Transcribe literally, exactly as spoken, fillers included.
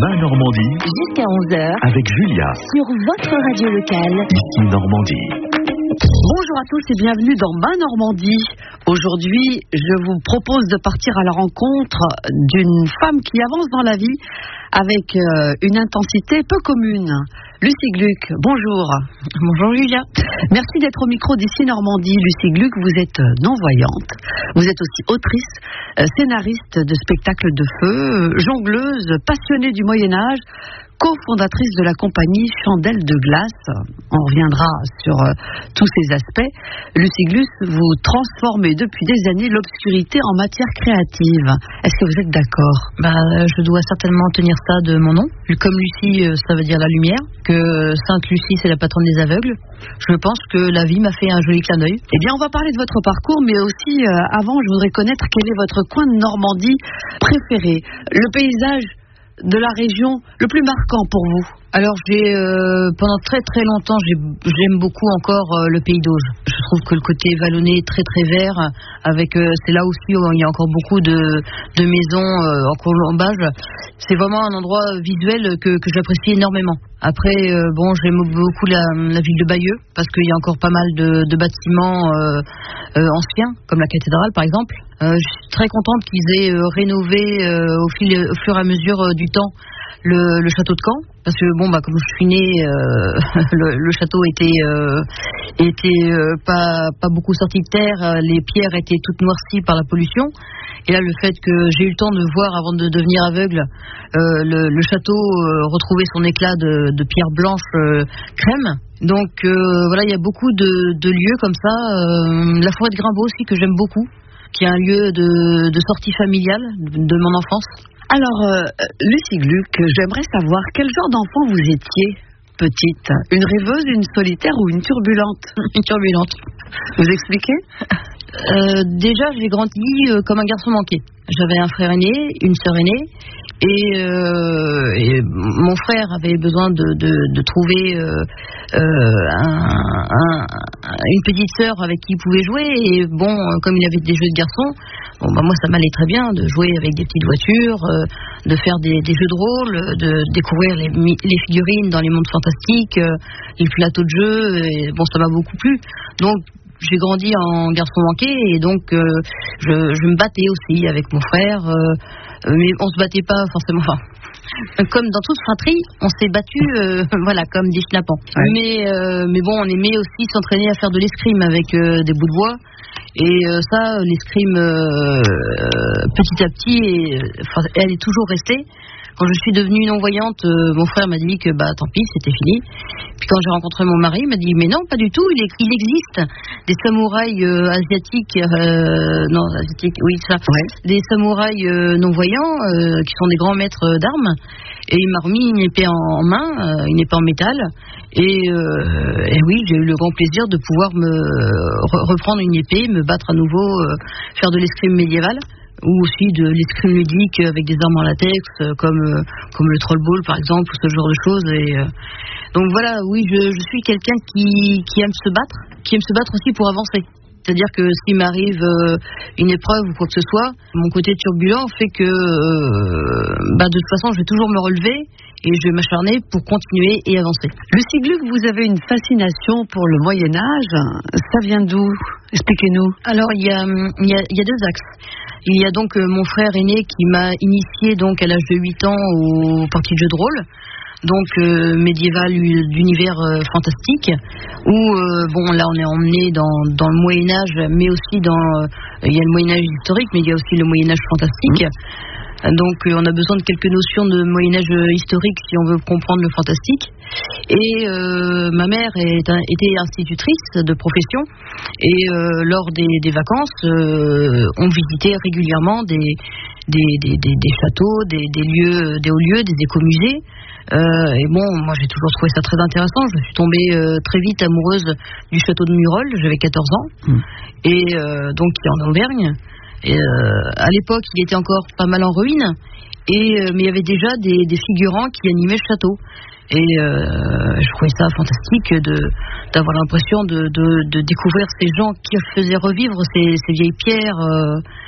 Ma Normandie. Jusqu'à onze heures. Avec Julia. Sur votre radio locale. Ici Normandie. Bonjour à tous et bienvenue dans Ma Normandie. Aujourd'hui, je vous propose de partir à la rencontre d'une femme qui avance dans la vie avec euh, une intensité peu commune. Lucie Gluck, bonjour. Bonjour Julia. Merci d'être au micro d'Ici Normandie. Lucie Gluck, vous êtes non-voyante. Vous êtes aussi autrice, euh, scénariste de spectacles de feu, euh, jongleuse, passionnée du Moyen-Âge, cofondatrice de la compagnie Chandelle de Glace. On reviendra sur euh, tous ces aspects. Lucie Gluck, vous transformez depuis des années l'obscurité en matière créative. Est-ce que vous êtes d'accord ? Bah, je dois certainement tenir ça de mon nom. Comme Lucie, euh, ça veut dire la lumière, que Sainte Lucie, c'est la patronne des aveugles. Je pense que la vie m'a fait un joli clin d'œil. Eh bien, on va parler de votre parcours, mais aussi, euh, avant, je voudrais connaître quel est votre coin de Normandie préféré. Le paysage de la région le plus marquant pour vous? Alors, j'ai euh, pendant très très longtemps, j'ai, j'aime beaucoup encore euh, le Pays d'Auge. Je trouve que le côté vallonné, très très vert, avec euh, c'est là aussi où il y a encore beaucoup de, de maisons euh, en colombage. C'est vraiment un endroit visuel que, que j'apprécie énormément. Après, euh, bon, j'aime beaucoup la, la ville de Bayeux, parce qu'il y a encore pas mal de, de bâtiments euh, euh, anciens, comme la cathédrale par exemple. Euh, je suis très contente qu'ils aient euh, rénové euh, au, fil, au fur et à mesure euh, du temps le, le château de Caen, parce que bon, bah, comme je suis née, euh, le, le château était, euh, était euh, pas, pas beaucoup sorti de terre, les pierres étaient toutes noircies par la pollution. Et là, le fait que j'ai eu le temps de voir avant de devenir aveugle, euh, le, le château euh, retrouver son éclat de, de pierre blanche euh, crème. Donc euh, voilà, il y a beaucoup de, de lieux comme ça. Euh, la forêt de Grimbaud aussi, que j'aime beaucoup, qui est un lieu de, de sortie familiale de, de mon enfance. Alors, euh, Lucie Gluck, j'aimerais savoir quel genre d'enfant vous étiez petite. Une rêveuse, une solitaire ou une turbulente? Une turbulente. Vous expliquez? euh, Déjà, j'ai grandi euh, comme un garçon manqué. J'avais un frère aîné, une sœur aînée, et, euh, et mon frère avait besoin de, de, de trouver euh, euh, un, un, une petite sœur avec qui il pouvait jouer. Et bon, comme il avait des jeux de garçons, bon, bah, moi ça m'allait très bien de jouer avec des petites voitures, euh, de faire des, des jeux de rôle, de découvrir les, les figurines dans les mondes fantastiques, euh, les plateaux de jeux. Et, bon, ça m'a beaucoup plu. Donc j'ai grandi en garçon manqué, et donc euh, je, je me battais aussi avec mon frère, euh, mais on se battait pas forcément. Enfin, comme dans toute fratrie, on s'est battu, euh, voilà, comme des schnappants. Ouais. Mais euh, mais bon, on aimait aussi s'entraîner à faire de l'escrime avec euh, des bouts de bois. Et euh, ça, l'escrime, euh, petit à petit, et, enfin, elle est toujours restée. Quand je suis devenue non-voyante, euh, mon frère m'a dit que bah tant pis, c'était fini. Puis quand j'ai rencontré mon mari, il m'a dit mais non, pas du tout. Il, est, il existe des samouraïs euh, asiatiques, euh, non asiatiques, oui ça, ouais. Des samouraïs euh, non-voyants euh, qui sont des grands maîtres d'armes. Et il m'a remis une épée en, en main, euh, une épée en métal. Et, euh, et oui, j'ai eu le grand plaisir de pouvoir me re- reprendre une épée, me battre à nouveau, euh, faire de l'escrime médiéval, ou aussi de l'escrime ludique avec des armes en latex, euh, comme, euh, comme le trollball par exemple, ou ce genre de choses. Et, euh, donc voilà, oui, je, je suis quelqu'un qui, qui aime se battre, qui aime se battre aussi pour avancer. C'est-à-dire que s'il m'arrive euh, une épreuve ou quoi que ce soit, mon côté turbulent fait que euh, bah, de toute façon je vais toujours me relever et je vais m'acharner pour continuer et avancer. Lucie Gluck, vous avez une fascination pour le Moyen-Âge. Ça vient d'où? Expliquez-nous. Alors il y a, il y a, il y a deux axes. Il y a donc euh, mon frère aîné qui m'a initié donc à l'âge de huit ans aux parties de jeux de rôle, donc euh, médiéval d'univers euh, fantastique, où euh, bon là on est emmené dans, dans le Moyen-Âge, mais aussi dans euh, il y a le Moyen-Âge historique, mais il y a aussi le Moyen-Âge fantastique. Mmh. Donc euh, on a besoin de quelques notions de Moyen-Âge historique si on veut comprendre le fantastique. Et euh, ma mère est un, était institutrice de profession, et euh, lors des, des vacances, euh, on visitait régulièrement des, des, des, des, des châteaux, des, des lieux, des hauts lieux, des écomusées. Euh, et bon, moi j'ai toujours trouvé ça très intéressant. Je suis tombée euh, très vite amoureuse du château de Murol. J'avais quatorze ans, mmh. et euh, donc qui est en Auvergne. Et, euh, à l'époque, il était encore pas mal en ruine, et euh, mais il y avait déjà des, des figurants qui animaient le château. Et euh, je trouvais ça fantastique de d'avoir l'impression de, de, de découvrir ces gens qui faisaient revivre ces, ces vieilles pierres. Euh,